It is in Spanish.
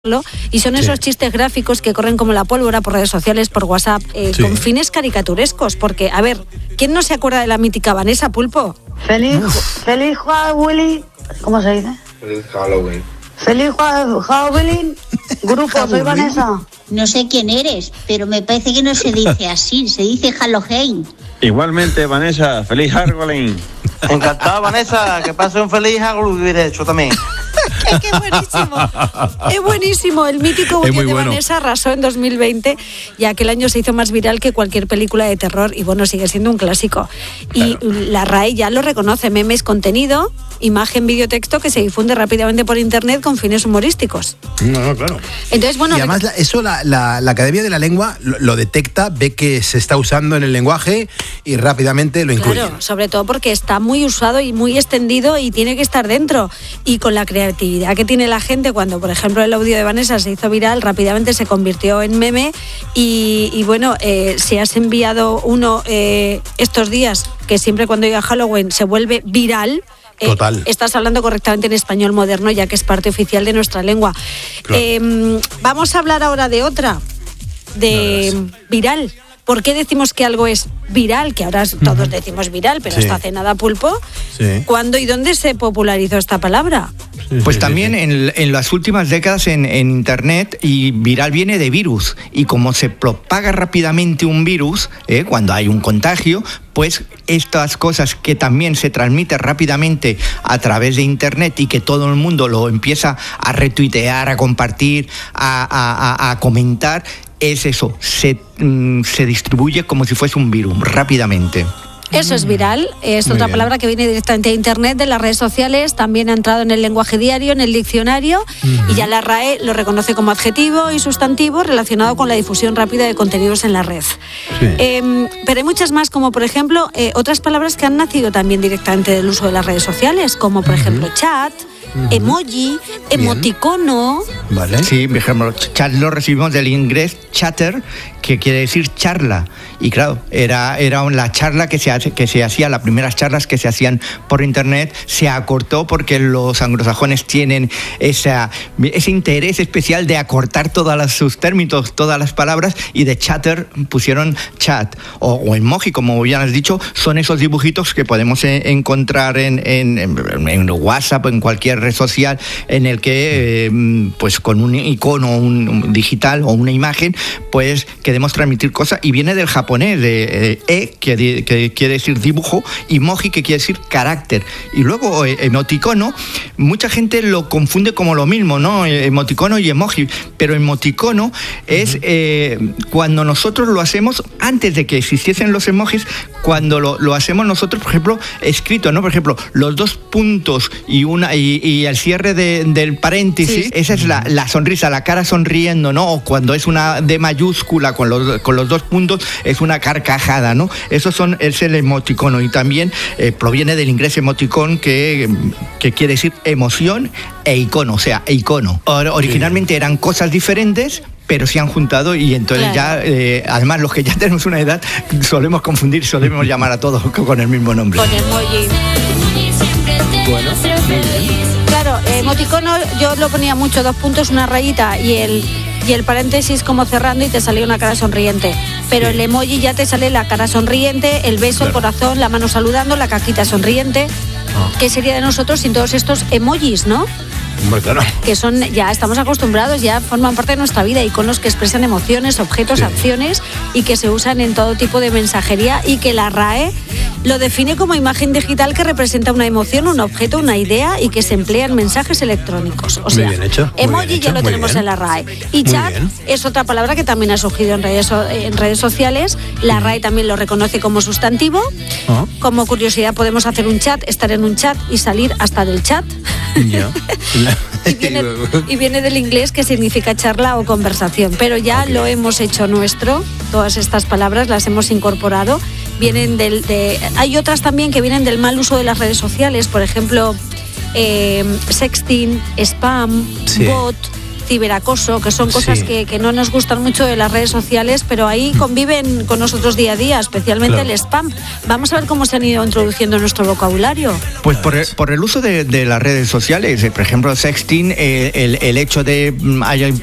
Y son esos chistes gráficos que corren como la pólvora por redes sociales, por WhatsApp, con fines caricaturescos. Porque, a ver, ¿quién no se acuerda de la mítica Vanessa, Pulpo? Feliz Halloween. ¿Cómo se dice? Feliz Halloween. Feliz Halloween. Grupo, soy Vanessa. No sé quién eres, pero me parece que no se dice así, se dice Halloween. Igualmente, Vanessa, feliz Halloween. Encantado, Vanessa, que pase un feliz Halloween, de hecho, también. ¡Qué buenísimo! Es buenísimo. El mítico audio de Vanessa arrasó en 2020 y aquel año se hizo más viral que cualquier película de terror y bueno, sigue siendo un clásico. Y la RAE ya lo reconoce: memes, contenido, imagen, vídeo, texto que se difunde rápidamente por internet con fines humorísticos. No, claro. Entonces, bueno, y además eso la Academia de la Lengua lo detecta, ve que se está usando en el lenguaje y rápidamente lo incluye. Claro, sobre todo porque está muy usado y muy extendido y tiene que estar dentro. Y con la creatividad que tiene la gente, cuando por ejemplo el audio de Vanessa se hizo viral, rápidamente se convirtió en meme y bueno, si has enviado uno estos días, que siempre cuando llega Halloween se vuelve viral. Total. Estás hablando correctamente en español moderno, ya que es parte oficial de nuestra lengua. Claro. Vamos a hablar ahora de otra, de viral. ¿Por qué decimos que algo es viral? Que ahora todos decimos viral, pero hasta hace nada, Pulpo. Sí. ¿Cuándo y dónde se popularizó esta palabra? Pues también en las últimas décadas en Internet, y viral viene de virus, y como se propaga rápidamente un virus, cuando hay un contagio, pues estas cosas que también se transmiten rápidamente a través de Internet y que todo el mundo lo empieza a retuitear, a compartir, a comentar, es eso, se distribuye como si fuese un virus rápidamente. Eso es viral, es otra palabra que viene directamente de Internet, de las redes sociales, también ha entrado en el lenguaje diario, en el diccionario, y ya la RAE lo reconoce como adjetivo y sustantivo relacionado con la difusión rápida de contenidos en la red. Sí. Pero hay muchas más, como por ejemplo otras palabras que han nacido también directamente del uso de las redes sociales, como por ejemplo chat, emoji, emoticono. Vale. Sí, por ejemplo, chat lo recibimos del inglés chatter, que quiere decir charla. Y claro, era la charla que se hacía, las primeras charlas que se hacían por internet, se acortó porque los anglosajones tienen ese interés especial de acortar todos sus términos, todas las palabras, y de chatter pusieron chat. O emoji, como ya has dicho, son esos dibujitos que podemos encontrar en WhatsApp o en cualquier red social, en el que pues con un icono un digital o una imagen, pues queremos transmitir cosas, y viene del japonés, de que quiere decir dibujo, y moji, que quiere decir carácter. Y luego emoticono, mucha gente lo confunde como lo mismo, ¿no? Emoticono y emoji, pero emoticono es cuando nosotros lo hacemos antes de que existiesen los emojis, cuando lo hacemos nosotros, por ejemplo, escrito, ¿no? Por ejemplo, los dos puntos y el cierre del paréntesis, esa es la sonrisa, la cara sonriendo, ¿no? O cuando es una D mayúscula con los dos puntos, es una carcajada, ¿no? Es el emoticono, y también proviene del inglés emoticón, que quiere decir emoción e icono, o sea, icono. Originalmente eran cosas diferentes, pero se han juntado, y entonces ya, además los que ya tenemos una edad, solemos llamar a todos con el mismo nombre. Con emoji. Bueno, claro, emoticono yo lo ponía mucho, dos puntos, una rayita y el paréntesis como cerrando, y te salía una cara sonriente. Pero el emoji ya te sale la cara sonriente, el beso, el corazón, la mano saludando, la caquita sonriente. ¿Qué sería de nosotros sin todos estos emojis, no? Claro. Que ya estamos acostumbrados, ya forman parte de nuestra vida, iconos que expresan emociones, objetos, acciones, y que se usan en todo tipo de mensajería, y que la RAE lo define como imagen digital que representa una emoción, un objeto, una idea, y que se emplea en mensajes electrónicos. O sea, emoji ya lo tenemos en la RAE. Y chat es otra palabra que también ha surgido en redes sociales. La RAE también lo reconoce como sustantivo. Como curiosidad, podemos hacer un chat, estar en un chat y salir hasta del chat. Y viene del inglés, que significa charla o conversación, pero ya lo hemos hecho nuestro. Todas estas palabras las hemos incorporado. Vienen hay otras también que vienen del mal uso de las redes sociales, por ejemplo, sexting, spam, bot, ciberacoso, que son cosas Sí. que no nos gustan mucho de las redes sociales, pero ahí conviven con nosotros día a día, especialmente Claro. el spam. Vamos a ver cómo se han ido introduciendo en nuestro vocabulario. Pues por el uso de las redes sociales, por ejemplo, sexting, el hecho de haya